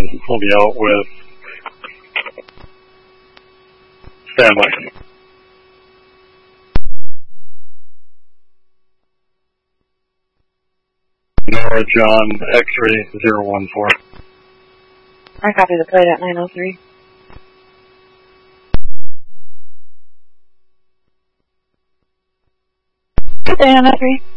we'll be out with standby. Nora John X-ray 014. I copy the plate at 903. Good day, 903.